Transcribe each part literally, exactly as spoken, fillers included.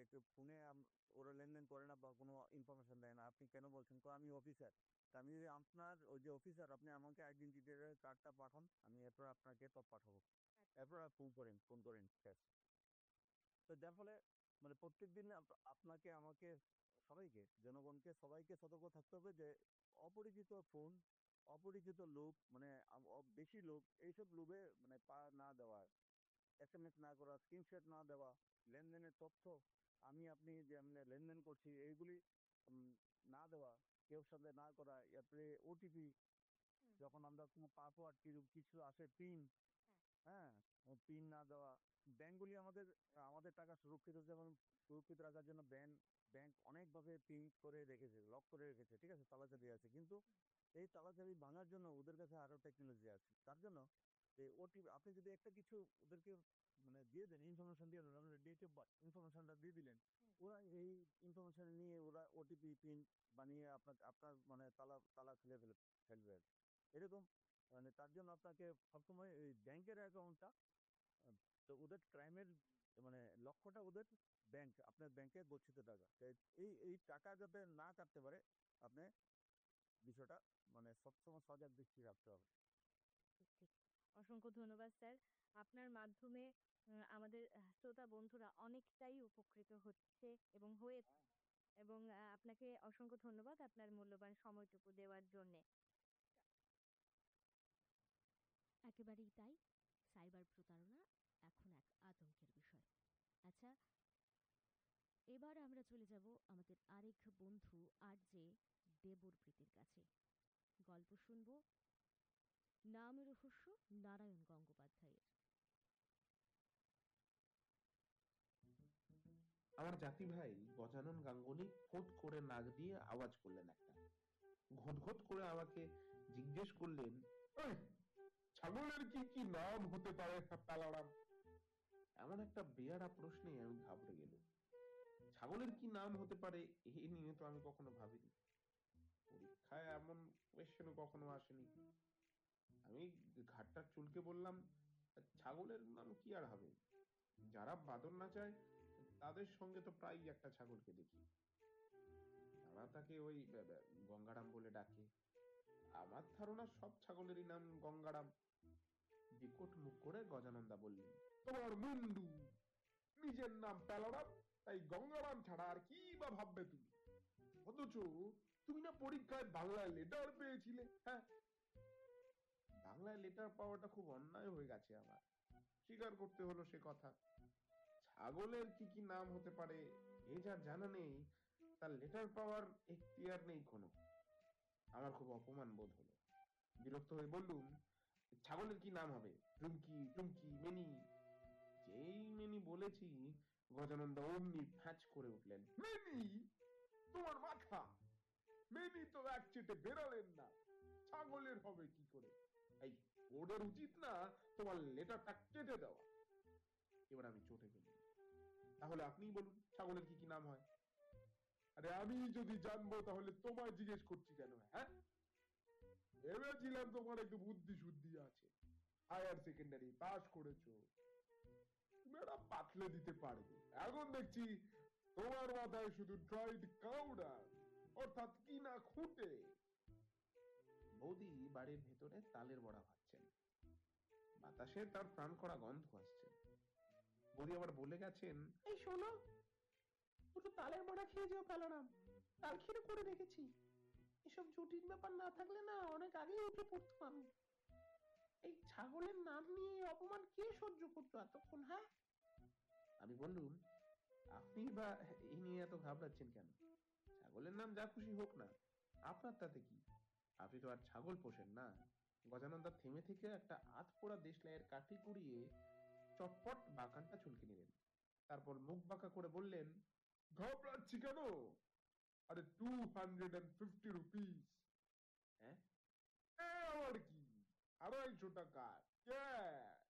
কেউ ফোনে ওরা লেনদেন করে না বা কোনো ইনফরমেশন দেয় না, আপনি কেন বলছেন? তো আমি অফিসার, তা আমি যদি আপনার ওই যে অফিসার, আপনি আমাকে আইডেন্টিটি কার্ডটা পাঠান, আমি এরপর আপনাকে টপ পাঠাবো, এরপর ফোন করেন ফোন করেন শেষ। তো যার ফলে মানে প্রত্যেক দিন আপনাকে আমাকে সবাইকে, জনগণকে সবাইকে সতর্ক থাকতে হবে যে অপরিচিত ফোন, অপরিচিত লোক, মানে আম- অ- বেশি লোক, এইসব লোভে মানে পা না দেওয়া, এস এম এস না করা, স্ক্রিনশট না দেওয়া, লেনদেনের তথ্য আমি আপনি যে আমি লেনদেন করছি এইগুলি উম, না দেওয়া, কেউ সাথে না করা। এরপরে ওটিপি, যখন আমরা কোনো পাসওয়ার্ড কিছু কিছু আসে, পিন, হ্যাঁ, পিন না দেওয়া। ব্যাংকগুলি আমাদের আমাদের টাকা সুরক্ষিত, যেমন সুরক্ষিত রাখার জন্য ব্যাংক ব্যাংক অনেকভাবে পিন করে রেখেছে, লক করে রেখেছে, ঠিক আছে, তালা চাবি আছে, কিন্তু এই তালা চাবি ভাঙার জন্য ওদের কাছে আরো টেকনোলজি আছে। তার জন্য এই ওটিপি আপনি যদি একটা কিছু ওদেরকে মানে দিয়ে দেন, ইনফরমেশন দিয়ে দেন, ডেট অফ বার্থ ইনফরমেশনটা দিয়ে দিলেন, ওরা এই ইনফরমেশন নিয়ে ওরা ওটিপি পিন বানিয়ে আপনার আপনার মানে তালা তালা খুলে ফেলে ফেলবে আর কি। এরকম মানে তার জন্য আপনাকে সবসময় এই ব্যাংকের অ্যাকাউন্টটা, তো ওদের ক্রাইমের মানে লক্ষ্যটা ওদের ব্যাংক, আপনার ব্যাংকে গচ্ছিত টাকা, তো এই এই টাকা যাতে না কাটতে পারে, আপনি বিষয়টা মানে সবসময় সজাগ দৃষ্টি রাখতে হবে। ঠিক ঠিক। অসংখ্য ধন্যবাদ স্যার। আপনার মাধ্যমে উম, আমাদের আহ, শ্রোতা বন্ধুরা অনেকটাই উপকৃত হচ্ছে এবং হয়েছে, এবং আহ, আপনাকে অসংখ্য ধন্যবাদ আপনার মূল্যবান সময়টুকু দেওয়ার জন্যে। একেবারেই তাই। সাইবার প্রতারণা এখন এক আতঙ্কের বিষয়। আচ্ছা, এবার আমরা চলে যাব আমাদের আরেক বন্ধু আর যে দেবর প্রীতির কাছে। গল্প শুনব নাম রহস্য নারায়ণ গঙ্গোপাধ্যায়ের। আমার জাতি ভাই গজানন গাঙ্গুলি ফোঁত করে নাক দিয়ে আওয়াজ করলেন একটা, ঘট ঘট করে আমাকে জিজ্ঞেস করলেন, "ওই, ছাগলের কি কি নাম হতে পারে পালারাম?" এমন একটা বেয়ারা প্রশ্নে আমি ঘাবড়ে গেলুম। ছাগলের কি নাম হতে পারে এই নিয়ে তো আমি কখনো ভাবিনি, পরীক্ষায় এমন কোয়েশ্চেনও কখনো আসেনি। আমি ঘাটটা চুলকে বললাম, ছাগলের নাম কি আর হবে, যারা বাদর নাচায় তাদের সঙ্গে তো প্রায়ই একটা ছাগলকে দেখি, তারা তাকে ওই বে- বে- গঙ্গারাম বলে ডাকে। আমার ধারণা সব ছাগলেরই নাম গঙ্গারাম। বিকট মুখ করে গজানন্দা বললেন, তোমার মুন্ডু, নিজের নাম প্যালারাম, তাই গঙ্গারাম ছাড়া আর কি বা ভাববে তুমি? অথচ তুমি না পরীক্ষায় বাংলায় লেটার পেয়েছিলে। হ্যাঁ, বাংলায় লেটার পাওয়াটা খুব অন্যায় হয়ে গেছে আমার, স্বীকার করতে হলো সে কথা। ছাগলের কি কি নাম হতে পারে এ যার জানা নেই, তার লেটার পাওয়ার এখতিয়ার নেই কোনো। আমার খুব অপমান বোধ হলো, বিরক্ত হয়ে বললুম, ছাগলের কি নাম হবে? টুমকি টুমকি মেনি। যেই মেনি বলেছি, গজানন্দা অমনি ফ্যাচ করে উঠলেন, মেনি? তোমার মাথা! মেনি তো এক চেটে বেরালেন না, ছাগলের হবে কি করে? এই, বোর্ডের উচিত না তোমার লেটারটা কেটে দেওয়া। এবার আমি চটে গেলাম, তাহলে আপনিই বলুন ছাগলের কি কি নাম হয়। আরে আমি যদি জানবো তাহলে তোমায় জিজ্ঞেস করছি কেন? হ্যাঁ, ভেবেছিলাম তোমার একটু বুদ্ধি শুদ্ধি আছে, হায়ার সেকেন্ডারি পাস করেছো, তুমি একটা পাতলে দিতে পারবে। এখন দেখছি তোমার মাথায় শুধু ড্রাইড কাউডার, অর্থাৎ কি না খুঁটে। বৌদি বাড়ির ভেতরে তালের বড়া ভাজছেন, বাতাসে তার প্রাণ করা গন্ধ আসছে। বৌদি আবার বলে গেছেন, এই শোনো, দুটো তালের বড়া খেয়ে যেও পেলারাম, তাল ক্ষীর করে রেখেছি। এসব জটিল ব্যাপার না থাকলে না অনেক আগেই উঠে পড়তো আমি। এই ছাগলের নাম নিয়ে অপমান কে সহ্য করতো এতক্ষণ? হ্যাঁ, আমি বললুম, আপনি বা এই নিয়ে এত ঘাবড়াচ্ছেন কেন? ছাগলের নাম যা খুশি হোক না, আপনার তাতে কি? আপনি তো আর ছাগল পোষেন না। গজানন্দা থেমে থেকে একটা আধ পোড়া দেশলাইয়ের কাঠি কুড়িয়ে চটপট বাগানটা চুলকে নিলেন, তারপর মুখ বাঁকা করে বললেন, ঘাবড়াচ্ছি কেন? আরে two hundred and fifty rupees. হ্যাঁ, আর কি, আড়াইশো টাকা ক্যাশ।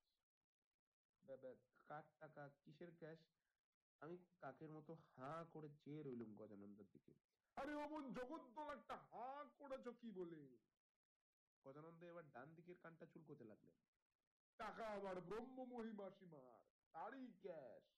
কার টাকা? কিসের ক্যাশ? আমি কাকের মতো হাঁ করে চেয়ে রইলুম গজানন্দার দিকে। আরে অমন জগদ্দল একটা হাঁ করেছ কি বলে? গজানন্দ এবার ডান দিকের কানটা চুলকোতে লাগলেন। টাকা আমার ব্রহ্ম মহিমা সীমার, তারই ক্যাশ।